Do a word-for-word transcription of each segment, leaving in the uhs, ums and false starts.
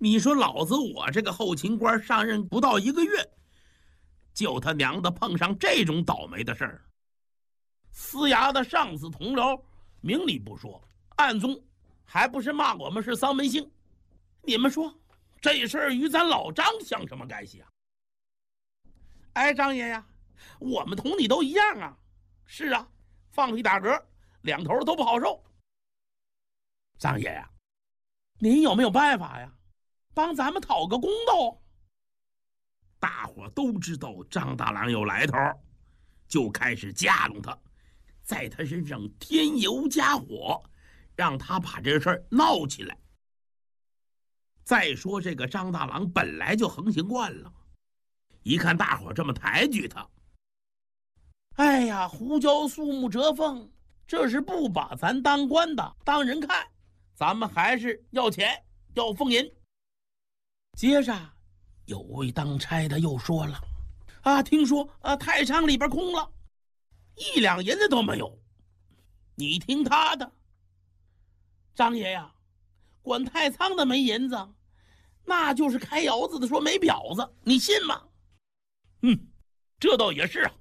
你说老子我这个后勤官上任不到一个月，就他娘的碰上这种倒霉的事儿。司衙的上司同僚明里不说，暗中还不是骂我们是丧门星。你们说这事儿与咱老张像什么干系啊？哎，张爷呀，我们同你都一样啊。是啊，放一打嗝，两头都不好受。张爷呀，您有没有办法呀？帮咱们讨个公道。大伙都知道张大郎有来头，就开始架弄他，在他身上添油加火，让他把这事儿闹起来。再说这个张大郎本来就横行惯了，一看大伙这么抬举他，哎呀，胡椒树木折凤，这是不把咱当官的当人看，咱们还是要钱要俸银。接着有位当差的又说了，啊，听说啊太仓里边空了，一两银子都没有。你听他的，张爷呀，管太仓的没银子，那就是开窑子的说没婊子，你信吗？嗯，这倒也是啊。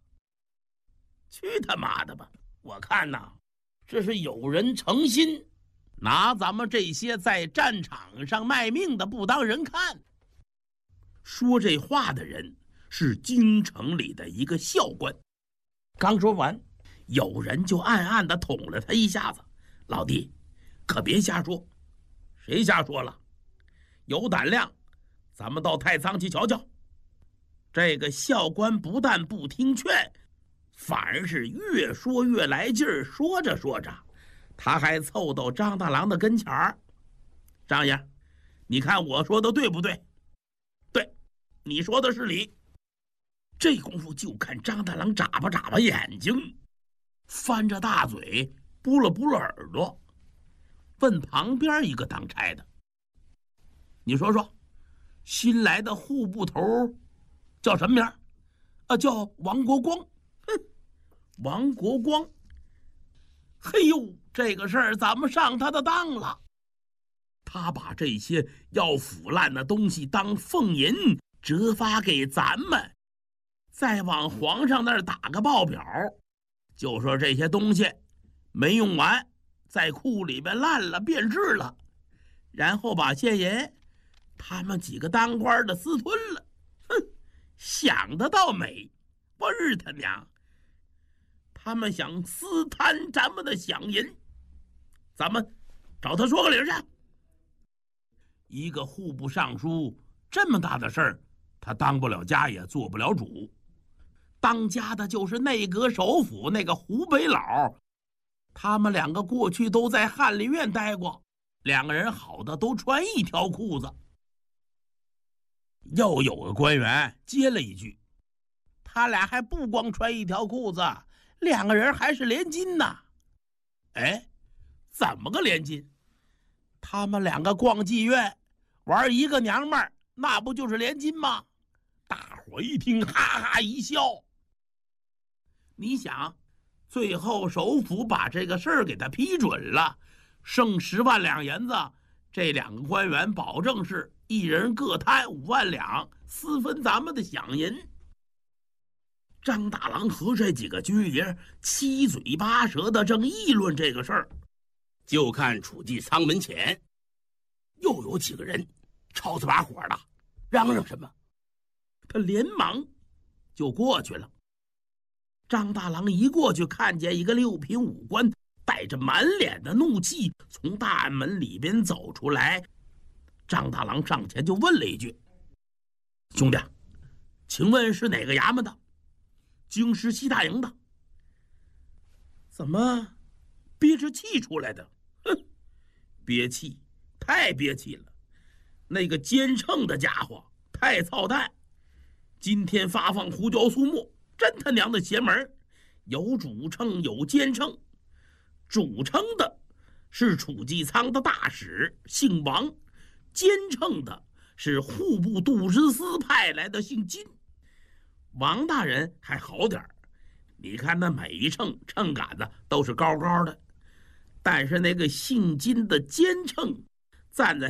去他妈的吧！我看呐，这是有人诚心拿咱们这些在战场上卖命的不当人看。说这话的人是京城里的一个校官。刚说完，有人就暗暗地捅了他一下子：“老弟，可别瞎说。”谁瞎说了？有胆量，咱们到太仓去瞧瞧。这个校官不但不听劝，反而是越说越来劲儿。说着说着，他还凑到张大郎的跟前儿：“张爷，你看我说的对不对？”“对，你说的是理。”这功夫就看张大郎眨巴眨巴眼睛，翻着大嘴，拨了拨了耳朵，问旁边一个当差的：“你说说，新来的户部头叫什么名？”“啊，叫王国光。”“哼，王国光。嘿呦，这个事儿咱们上他的当了。他把这些要腐烂的东西当俸银折发给咱们，再往皇上那儿打个报表，就说这些东西没用完，在库里边烂了变质了，然后把现银他们几个当官的私吞了。哼，想得到美，不是他娘！他们想私贪咱们的饷银，咱们找他说个理去。”一个户部尚书这么大的事儿，他当不了家也做不了主，当家的就是内阁首辅那个湖北佬。他们两个过去都在翰林院待过，两个人好的都穿一条裤子。又有个官员接了一句：“他俩还不光穿一条裤子，两个人还是连襟呢。”“哎，怎么个连襟？”“他们两个逛妓院玩一个娘们儿，那不就是连襟吗？”大伙一听哈哈一笑。你想，最后首府把这个事儿给他批准了，剩十万两银子，这两个官员保证是一人各摊五万两，私分咱们的饷银。张大郎和这几个军爷七嘴八舌的正议论这个事儿，就看储计仓门前又有几个人吵着把火的嚷嚷什么，他连忙就过去了。张大郎一过去，看见一个六品武官带着满脸的怒气从大暗门里边走出来。张大郎上前就问了一句：“兄弟，请问是哪个衙门的？”“京师西大营的。”“怎么憋着气出来的？”“哼，憋气，太憋气了。那个监称的家伙太操蛋，今天发放胡椒苏木，真他娘的邪门！有主称有监称，主称的是储计仓的大使，姓王；监称的是户部度支司派来的，姓金。王大人还好点儿，你看那每一秤秤杆子都是高高的，但是那个姓金的监称站在